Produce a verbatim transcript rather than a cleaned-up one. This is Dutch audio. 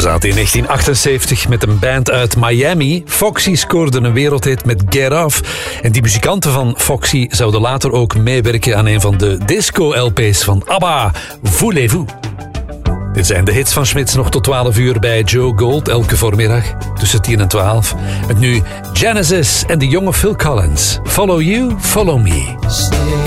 zaten in negentien achtenzeventig met een band uit Miami. Foxy scoorde een wereldhit met Get Off. En die muzikanten van Foxy zouden later ook meewerken aan een van de disco-L P's van ABBA, Voulez-vous. Dit zijn de hits van Smits nog tot twaalf uur bij Joe Gold, elke voormiddag tussen tien en twaalf. Met nu Genesis en de jonge Phil Collins. Follow You, Follow Me.